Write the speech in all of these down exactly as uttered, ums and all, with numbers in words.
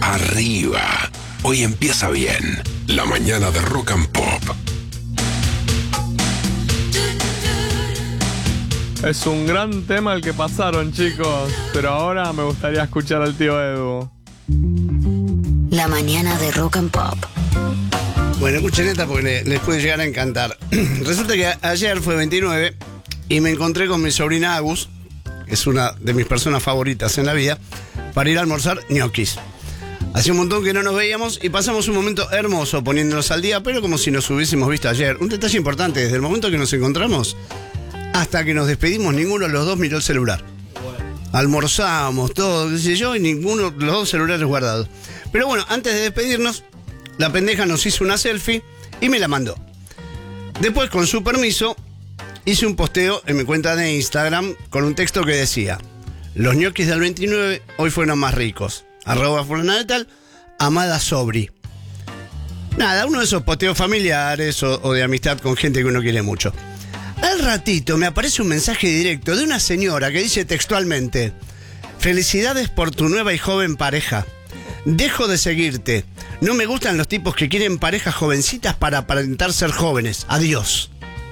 Arriba. Hoy empieza bien. La mañana de Rock and Pop. Es un gran tema el que pasaron, chicos. Pero ahora me gustaría escuchar al tío Edu. La mañana de Rock and Pop. Bueno, escuchen esta porque les, les puede llegar a encantar. Resulta que a, ayer fue veintinueve y me encontré con mi sobrina Agus, que es una de mis personas favoritas en la vida, para ir a almorzar ñoquis. Hacía un montón que no nos veíamos y pasamos un momento hermoso poniéndonos al día, pero como si nos hubiésemos visto ayer. Un detalle importante, desde el momento que nos encontramos hasta que nos despedimos, ninguno de los dos miró el celular. Almorzamos, todo, qué sé yo, y ninguno de los dos celulares guardados. Pero bueno, antes de despedirnos, la pendeja nos hizo una selfie y me la mandó. Después, con su permiso, hice un posteo en mi cuenta de Instagram con un texto que decía: los ñoquis del veintinueve hoy fueron más ricos. Arroba fulana de tal, amada Sobri. Nada, uno de esos posteos familiares o, o de amistad con gente que uno quiere mucho. Al ratito me aparece un mensaje directo de una señora que dice textualmente: felicidades por tu nueva y joven pareja. Dejo de seguirte. No me gustan los tipos que quieren parejas jovencitas para aparentar ser jóvenes. Adiós.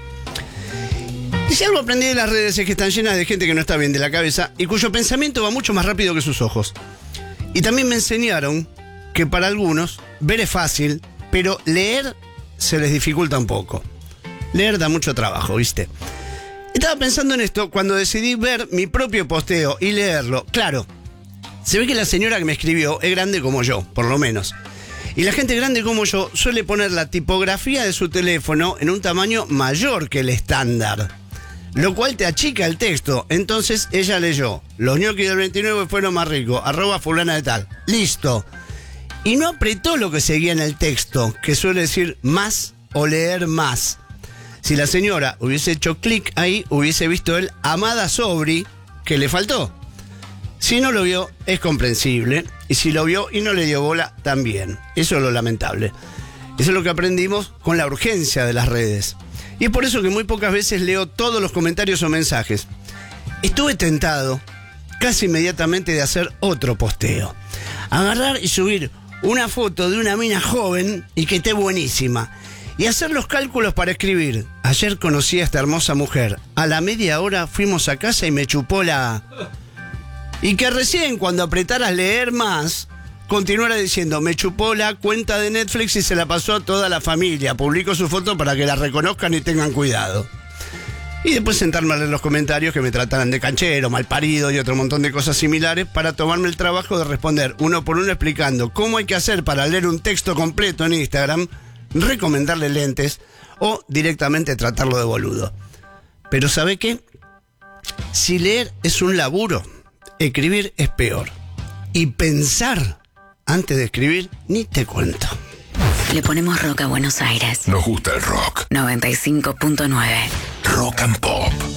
Y si algo aprendí de las redes es que están llenas de gente que no está bien de la cabeza y cuyo pensamiento va mucho más rápido que sus ojos. Y también me enseñaron que para algunos ver es fácil, pero leer se les dificulta un poco. Leer da mucho trabajo, ¿viste? Estaba pensando en esto cuando decidí ver mi propio posteo y leerlo. Claro, se ve que la señora que me escribió es grande como yo, por lo menos. Y la gente grande como yo suele poner la tipografía de su teléfono en un tamaño mayor que el estándar, lo cual te achica el texto. Entonces ella leyó: los ñoquis del veintinueve fueron más ricos, arroba fulana de tal. Listo. Y no apretó lo que seguía en el texto, que suele decir más o leer más. Si la señora hubiese hecho clic ahí, hubiese visto el amada Sobri que le faltó. Si no lo vio, es comprensible. Y si lo vio y no le dio bola, también. Eso es lo lamentable. Eso es lo que aprendimos con la urgencia de las redes. Y es por eso que muy pocas veces leo todos los comentarios o mensajes. Estuve tentado casi inmediatamente de hacer otro posteo. Agarrar y subir una foto de una mina joven y que esté buenísima. Y hacer los cálculos para escribir: ayer conocí a esta hermosa mujer. A la media hora fuimos a casa y me chupó la... Y que recién cuando apretaras leer más, continuara diciendo: me chupó la cuenta de Netflix y se la pasó a toda la familia. Publico su foto para que la reconozcan y tengan cuidado. Y después sentarme a leer los comentarios que me trataran de canchero, malparido y otro montón de cosas similares para tomarme el trabajo de responder uno por uno explicando cómo hay que hacer para leer un texto completo en Instagram, recomendarle lentes o directamente tratarlo de boludo. Pero ¿sabe qué? Si leer es un laburo, escribir es peor. Y pensar antes de escribir, ni te cuento. Le ponemos rock a Buenos Aires. Nos gusta el rock. noventa y cinco punto nueve. Rock and Pop.